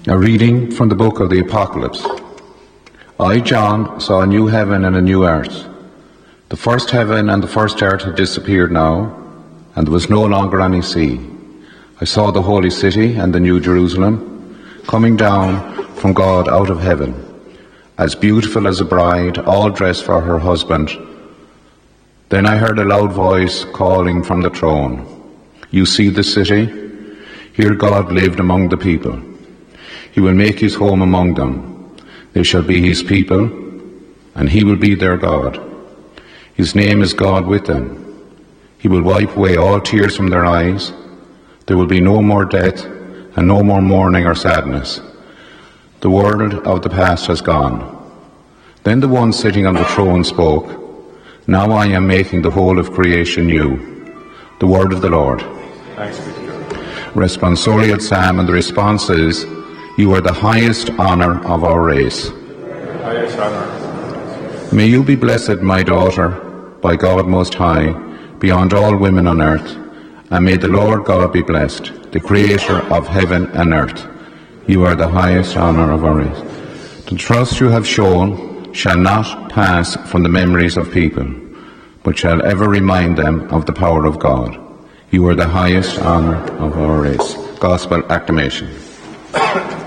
A reading from the book of the Apocalypse. I, John, saw a new heaven and a new earth. The first heaven and the first earth had disappeared now, and there was no longer any sea. I saw the holy city and the new Jerusalem coming down from God out of heaven, as beautiful as a bride, all dressed for her husband. Then I heard a loud voice calling from the throne, "You see the city? Here God lived among the people. He will make his home among them. They shall be his people, and he will be their God. His name is God with them. He will wipe away all tears from their eyes. There will be no more death, and no more mourning or sadness. The world of the past has gone." Then the one sitting on the throne spoke, "Now I am making the whole of creation new." The word of the Lord. Thanks be to God. Responsorial Psalm, and the response is, "You are the highest honour of our race." Highest honor. May you be blessed, my daughter, by God Most High, beyond all women on earth, and may the Lord God be blessed, the Creator of heaven and earth. You are the highest honour of our race. The trust you have shown shall not pass from the memories of people, but shall ever remind them of the power of God. You are the highest honour of our race. Gospel acclamation.